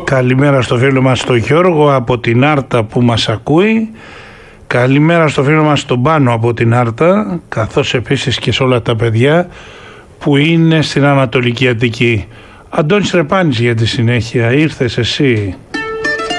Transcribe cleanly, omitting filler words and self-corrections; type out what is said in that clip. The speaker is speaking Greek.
Καλημέρα στο φίλο μας τον Γιώργο από την Άρτα που μας ακούει. Καλημέρα στο φίλο μας τον Πάνο από την Άρτα, καθώς επίσης και σε όλα τα παιδιά που είναι στην Ανατολική Αττική. Αντώνης Ρεπάνης για τη συνέχεια, ήρθες εσύ.